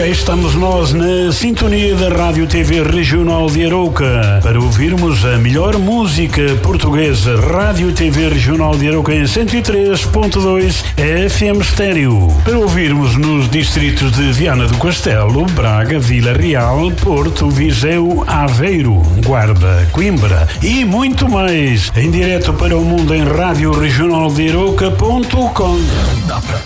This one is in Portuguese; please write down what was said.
estamos nós na sintonia da Rádio TV Regional de Arouca para ouvirmos a melhor música portuguesa. Rádio TV Regional de Arouca em 103.2 FM Estéreo. Para ouvirmos nos distritos de Viana do Castelo, Braga, Vila Real, Porto, Viseu, Aveiro, Guarda, Coimbra e muito mais. Em direto para o mundo em radioregionaldearouca.com. Dá para